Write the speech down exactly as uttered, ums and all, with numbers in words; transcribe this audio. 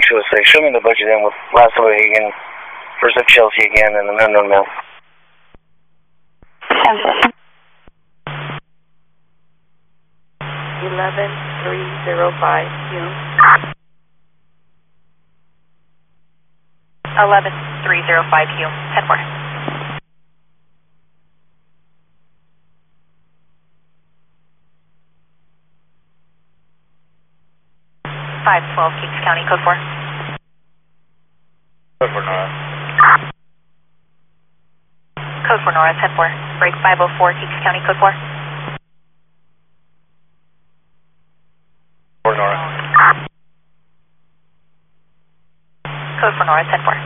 she would say, show me the budget in with last of Hagen, first of Chelsea again, and the unknown mail. eleven three zero five Q. eleven three zero five Q, ten four. five twelve, Kings County, code four. Code four, Nora. Code four, Nora, ten four. Break five oh four, Kings County, code four. four, Nora. Code four, Nora, ten four.